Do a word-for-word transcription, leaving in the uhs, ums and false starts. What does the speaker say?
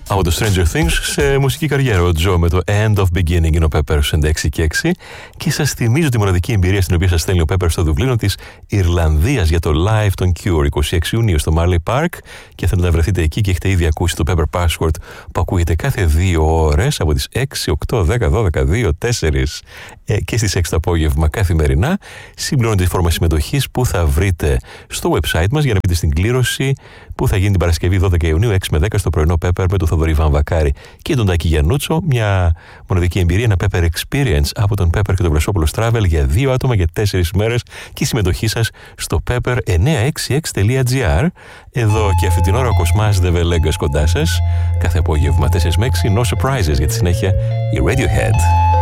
Από το Stranger Things σε μουσική καριέρα. Ο Τζο με το End of Beginning είναι ο Pepper στους έξι και έξι. Και σας θυμίζω τη μοναδική εμπειρία στην οποία σας στέλνει ο Pepper στο Δουβλίνο της Ιρλανδίας για το Live των Cure είκοσι έξι Ιουνίου στο Marley Park. Και θέλετε να βρεθείτε εκεί και έχετε ήδη ακούσει το Pepper Password που ακούγεται κάθε δύο ώρες από τις έξι, οκτώ, δέκα, δώδεκα, δύο, τέσσερα και στις έξι το απόγευμα καθημερινά. Συμπληρώνετε τη φόρμα συμμετοχής που θα βρείτε στο website μας για να μπείτε στην κλήρωση που θα γίνει την Παρασκευή δώδεκα Ιουνίου έξι με δέκα στο πρωινό Pepper με τον Θοδωρή Βαμβακάρη και τον Τάκη Γιαννούτσο. Μια μοναδική εμπειρία, ένα Pepper Experience από τον Pepper και τον Βρεσόπουλο Travel για δύο άτομα για τέσσερις μέρες και η συμμετοχή σας στο pepper εννιακόσια εξήντα έξι τελεία gr. Εδώ και αυτή την ώρα ο Κοσμάς Δεβελέγκας κοντά σας κάθε απόγευμα τέσσερα με έξι. No surprises, για τη συνέχεια η Radiohead.